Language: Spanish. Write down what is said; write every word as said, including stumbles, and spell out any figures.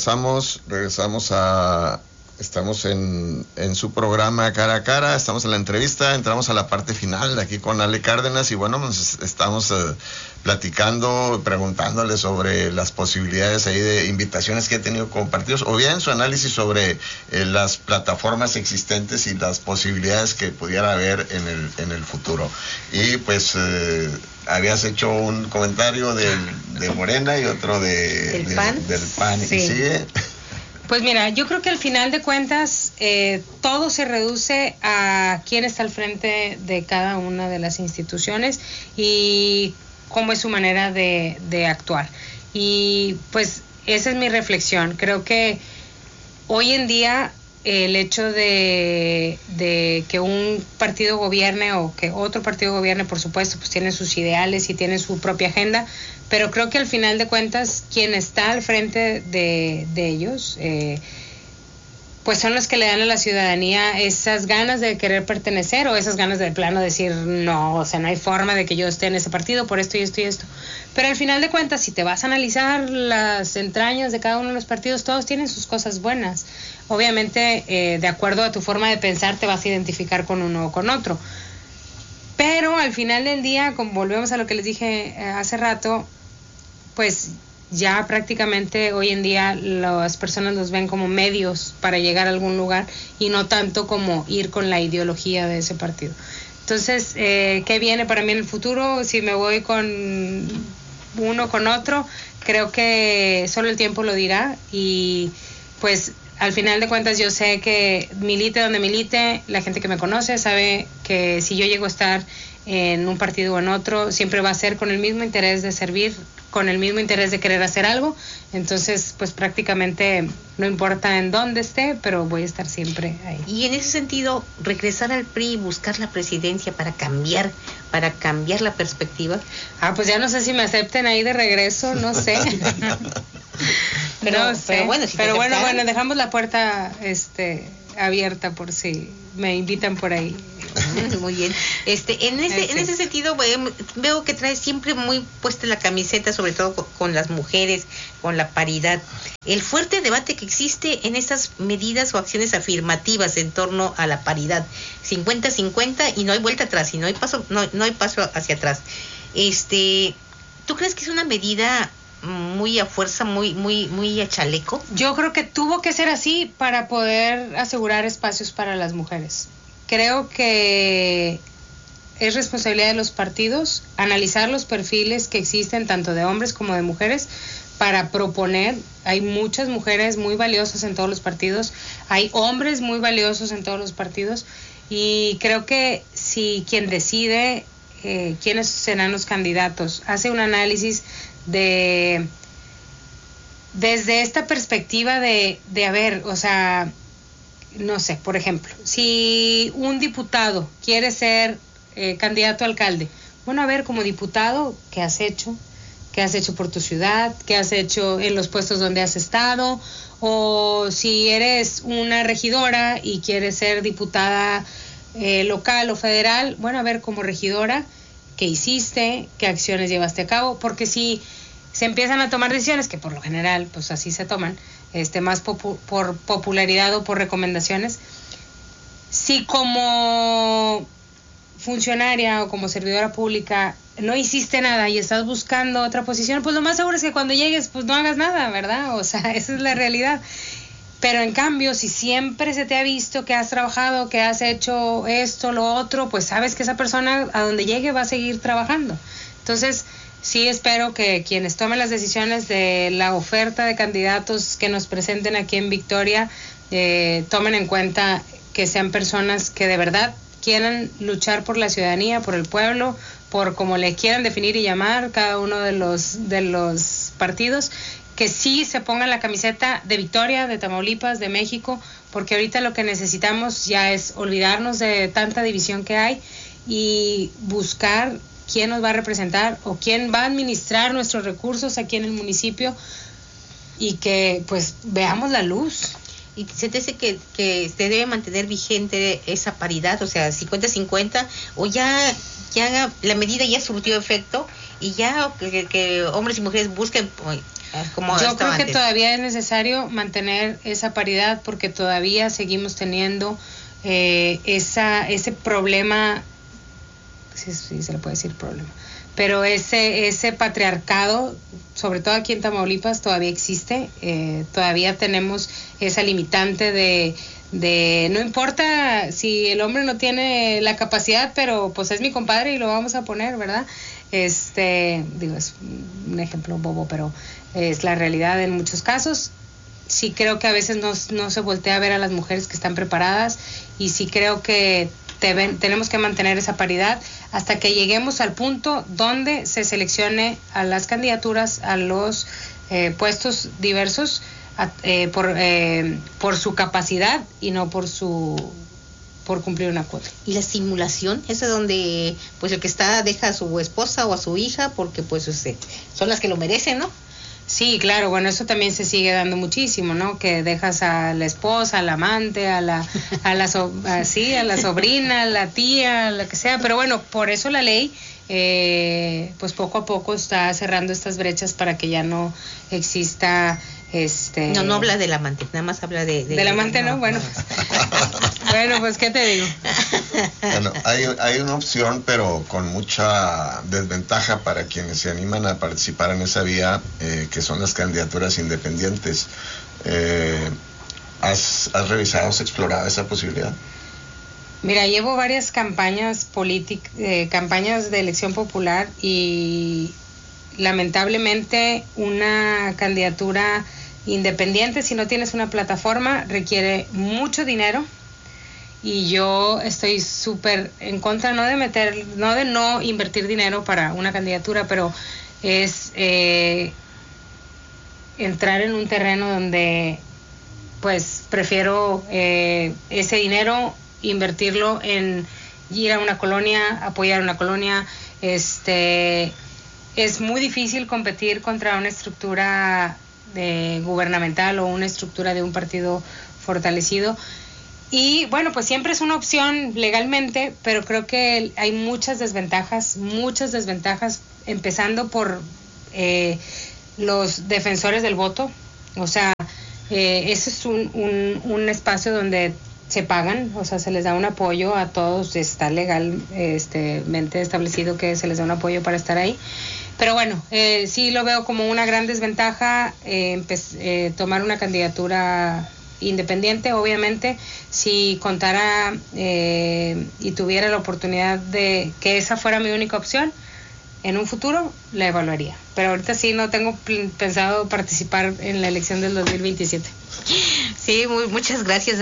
regresamos, regresamos a... Estamos en, en su programa Cara a Cara, estamos en la entrevista, entramos a la parte final aquí con Ale Cárdenas y bueno, pues estamos eh, platicando, preguntándole sobre las posibilidades ahí de invitaciones que ha tenido con partidos, o bien su análisis sobre eh, las plataformas existentes y las posibilidades que pudiera haber en el, en el futuro. Y pues eh, habías hecho un comentario del, de Morena y otro de, ¿Del de, PAN? del PAN. Sí. ¿Y sigue? Pues mira, yo creo que al final de cuentas eh, todo se reduce a quién está al frente de cada una de las instituciones y cómo es su manera de, de actuar. Y pues esa es mi reflexión. Creo que hoy en día el hecho de, de que un partido gobierne o que otro partido gobierne, por supuesto, pues tiene sus ideales y tiene su propia agenda, pero creo que al final de cuentas quien está al frente de, de ellos eh, pues son los que le dan a la ciudadanía esas ganas de querer pertenecer o esas ganas de plano decir no, o sea, no hay forma de que yo esté en ese partido por esto y esto y esto. Pero al final de cuentas, si te vas a analizar las entrañas de cada uno de los partidos, todos tienen sus cosas buenas. Obviamente, eh, de acuerdo a tu forma de pensar, te vas a identificar con uno o con otro. Pero al final del día, como volvemos a lo que les dije eh, hace rato, pues ya prácticamente hoy en día las personas los ven como medios para llegar a algún lugar y no tanto como ir con la ideología de ese partido. Entonces, eh, ¿qué viene para mí en el futuro? Si me voy con uno con otro, creo que solo el tiempo lo dirá y pues al final de cuentas yo sé que milite donde milite, la gente que me conoce sabe que si yo llego a estar en un partido o en otro, siempre va a ser con el mismo interés de servir, con el mismo interés de querer hacer algo. Entonces, pues prácticamente no importa en dónde esté, pero voy a estar siempre ahí. Y en ese sentido, regresar al P R I y buscar la presidencia para cambiar, para cambiar la perspectiva. Ah, pues ya no sé si me acepten ahí de regreso, no sé. Pero, no sé. pero bueno, si pero bueno, aceptaran... bueno, dejamos la puerta este abierta por si me invitan por ahí. Muy bien. Este, en ese, sí. en ese sentido veo, veo que traes siempre muy puesta la camiseta, sobre todo con, con las mujeres, con la paridad. El fuerte debate que existe en estas medidas o acciones afirmativas en torno a la paridad, cincuenta cincuenta y no hay vuelta atrás, y no hay paso, no, no hay paso hacia atrás. Este, ¿tú crees que es una medida muy a fuerza, muy, muy, muy a chaleco? Yo creo que tuvo que ser así para poder asegurar espacios para las mujeres. Creo que es responsabilidad de los partidos analizar los perfiles que existen tanto de hombres como de mujeres para proponer. Hay muchas mujeres muy valiosas en todos los partidos, hay hombres muy valiosos en todos los partidos y creo que si quien decide eh, quiénes serán los candidatos hace un análisis de desde esta perspectiva de, de a ver, o sea, no sé, por ejemplo, si un diputado quiere ser eh, candidato a alcalde, bueno, a ver, como diputado, ¿qué has hecho? ¿Qué has hecho por tu ciudad? ¿Qué has hecho en los puestos donde has estado? O si eres una regidora y quieres ser diputada eh, local o federal, bueno, a ver, como regidora, ¿qué hiciste? ¿Qué acciones llevaste a cabo? Porque si se empiezan a tomar decisiones, que por lo general, pues así se toman, este más popu- por popularidad o por recomendaciones, si como funcionaria o como servidora pública no hiciste nada y estás buscando otra posición, pues lo más seguro es que cuando llegues pues no hagas nada, ¿verdad? O sea, esa es la realidad. Pero en cambio, si siempre se te ha visto que has trabajado, que has hecho esto, lo otro, pues sabes que esa persona a donde llegue va a seguir trabajando. Entonces, sí espero que quienes tomen las decisiones de la oferta de candidatos que nos presenten aquí en Victoria eh, tomen en cuenta que sean personas que de verdad quieran luchar por la ciudadanía, por el pueblo, por como le quieran definir y llamar cada uno de los de los partidos, que sí se pongan la camiseta de Victoria, de Tamaulipas, de México, porque ahorita lo que necesitamos ya es olvidarnos de tanta división que hay y buscar quién nos va a representar o quién va a administrar nuestros recursos aquí en el municipio y que pues veamos la luz. ¿Y se te dice que, que se debe mantener vigente esa paridad, o sea, cincuenta cincuenta, o ya, ya la medida ya surtió efecto y ya que, que hombres y mujeres busquen Como Yo creo antes. que todavía es necesario mantener esa paridad porque todavía seguimos teniendo eh, esa ese problema, sí, sí se le puede decir problema, pero ese ese patriarcado, sobre todo aquí en Tamaulipas, todavía existe. Eh, todavía tenemos esa limitante de de no importa si el hombre no tiene la capacidad, pero pues es mi compadre y lo vamos a poner, ¿verdad? Este, digo, es un ejemplo bobo, pero es la realidad en muchos casos. Sí creo que a veces no, no se voltea a ver a las mujeres que están preparadas, y sí creo que te, tenemos que mantener esa paridad hasta que lleguemos al punto donde se seleccione a las candidaturas a los eh, puestos diversos a, eh, por, eh, por su capacidad y no por su por cumplir una cuota. Y la simulación, esa es donde pues el que está deja a su esposa o a su hija porque pues este, son las que lo merecen, ¿no? Sí, claro, bueno, eso también se sigue dando muchísimo, ¿no? Que dejas a la esposa, al amante, a la a la so, a, sí, a la sobrina, a la tía, lo que sea, pero bueno, por eso la ley eh, pues poco a poco está cerrando estas brechas para que ya no exista este no no habla del amante, nada más habla de, de del amante, no, no bueno no. Bueno, pues qué te digo. Bueno, hay, hay una opción, pero con mucha desventaja para quienes se animan a participar en esa vía, eh, que son las candidaturas independientes. Eh, ¿has, ¿Has revisado, has explorado esa posibilidad? Mira, llevo varias campañas políticas, eh, campañas de elección popular, y lamentablemente una candidatura independiente, si no tienes una plataforma, requiere mucho dinero, y yo estoy súper en contra, no de meter, no de no invertir dinero para una candidatura, pero es eh, entrar en un terreno donde pues prefiero eh, ese dinero invertirlo en ir a una colonia, apoyar una colonia. Este es muy difícil competir contra una estructura de gubernamental o una estructura de un partido fortalecido, y bueno, pues siempre es una opción legalmente, pero creo que hay muchas desventajas, muchas desventajas, empezando por eh, los defensores del voto. O sea, eh, ese es un, un, un espacio donde se pagan, o sea, se les da un apoyo a todos, está legal, este, mente establecido que se les da un apoyo para estar ahí. Pero bueno, eh, sí lo veo como una gran desventaja eh, empe- eh, tomar una candidatura independiente. Obviamente, si contara eh, y tuviera la oportunidad de que esa fuera mi única opción, en un futuro la evaluaría. Pero ahorita sí no tengo pl- pensado participar en la elección del dos mil veintisiete. Sí, muy, muchas gracias.